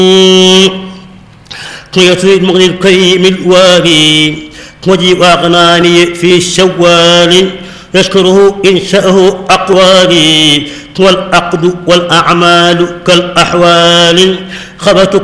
يسيد مغني الكريم الوالي وجي واغناني في الشوال يشكره إنشاءه أقوالي والعقد والأعمال كالأحوال خبت